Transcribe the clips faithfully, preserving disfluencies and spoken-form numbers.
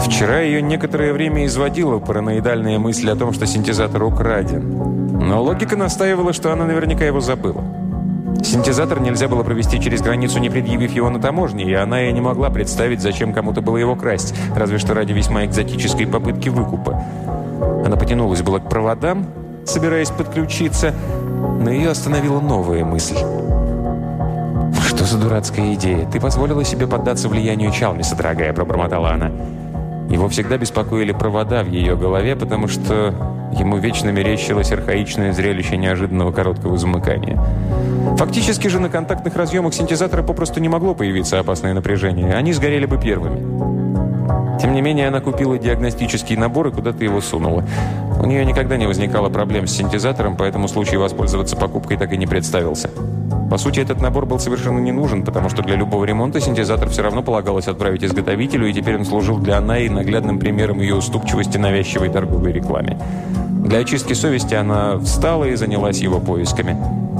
Вчера ее некоторое время изводила параноидальная мысль о том, что синтезатор украден. Но логика настаивала, что она наверняка его забыла. Синтезатор нельзя было провести через границу, не предъявив его на таможне, и она и не могла представить, зачем кому-то было его красть, разве что ради весьма экзотической попытки выкупа. Она потянулась было к проводам, собираясь подключиться, но ее остановила новая мысль. «Что за дурацкая идея? Ты позволила себе поддаться влиянию Чалмиса, дорогая», — пробормотала она. Его всегда беспокоили провода в ее голове, потому что ему вечно мерещилось архаичное зрелище неожиданного короткого замыкания. Фактически же на контактных разъемах синтезатора попросту не могло появиться опасное напряжение. Они сгорели бы первыми. Тем не менее, она купила диагностический набор и куда-то его сунула. У нее никогда не возникало проблем с синтезатором, поэтому случай воспользоваться покупкой так и не представился. По сути, этот набор был совершенно не нужен, потому что для любого ремонта синтезатор все равно полагалось отправить изготовителю, и теперь он служил для Анаи наглядным примером ее уступчивости навязчивой торговой рекламе. Для очистки совести она встала и занялась его поисками.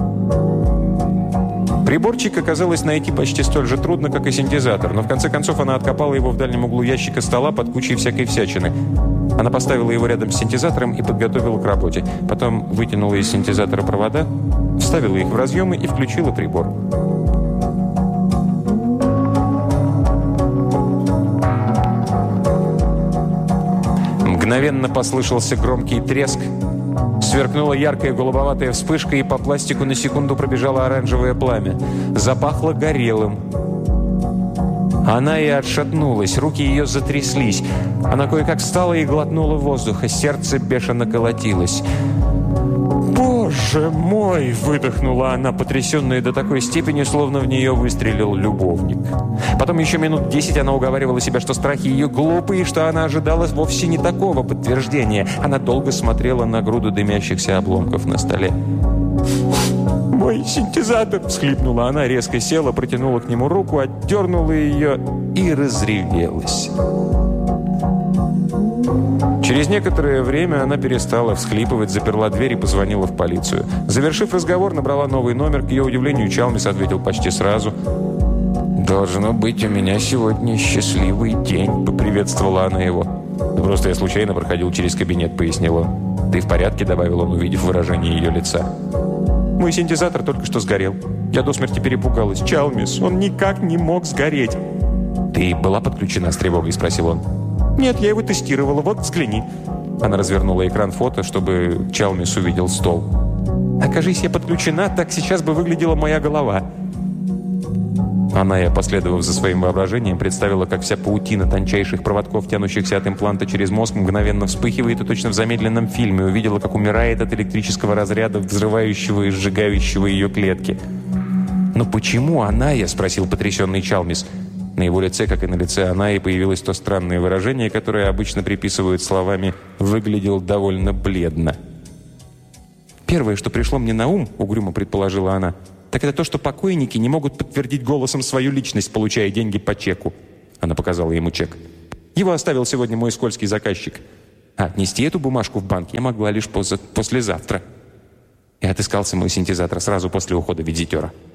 Приборчик оказалось найти почти столь же трудно, как и синтезатор, но в конце концов она откопала его в дальнем углу ящика стола под кучей всякой всячины. Она поставила его рядом с синтезатором и подготовила к работе. Потом вытянула из синтезатора провода, вставила их в разъемы и включила прибор. Мгновенно послышался громкий треск. Сверкнула яркая голубоватая вспышка, и по пластику на секунду пробежало оранжевое пламя. Запахло горелым. Она и отшатнулась, руки ее затряслись. Она кое-как встала и глотнула воздуха, сердце бешено колотилось. «Боже мой!» – выдохнула она, потрясенная до такой степени, словно в нее выстрелил любовник. Потом еще минут десять она уговаривала себя, что страхи ее глупые, и что она ожидала вовсе не такого подтверждения. Она долго смотрела на груду дымящихся обломков на столе. «Мой синтезатор!» – всхлипнула она, резко села, протянула к нему руку, отдернула ее и разревелась. Через некоторое время она перестала всхлипывать, заперла дверь и позвонила в полицию. Завершив разговор, набрала новый номер. К ее удивлению, Чалмис ответил почти сразу. «Должно быть, у меня сегодня счастливый день», — поприветствовала она его. «Просто я случайно проходил через кабинет», — пояснил он. «Ты в порядке?» — добавил он, увидев выражение ее лица. «Мой синтезатор только что сгорел. Я до смерти перепугалась. Чалмис, он никак не мог сгореть». «Ты была подключена с тревогой?» — спросил он. «Нет, я его тестировала. Вот, взгляни». Она развернула экран фото, чтобы Чалмис увидел стол. «Окажись, я подключена, так сейчас бы выглядела моя голова». Она, я, последовав за своим воображением, представила, как вся паутина тончайших проводков, тянущихся от импланта через мозг, мгновенно вспыхивает, и точно в замедленном фильме увидела, как умирает от электрического разряда, взрывающего и сжигающего ее клетки. «Но почему она, я?» – спросил потрясенный Чалмис. На его лице, как и на лице Анаи, появилось то странное выражение, которое обычно приписывают словами «выглядел довольно бледно». «Первое, что пришло мне на ум, — угрюмо предположила она, — так это то, что покойники не могут подтвердить голосом свою личность, получая деньги по чеку». Она показала ему чек. «Его оставил сегодня мой скользкий заказчик. А отнести эту бумажку в банк я могла лишь поза- послезавтра». И отыскался мой синтезатор сразу после ухода визитера.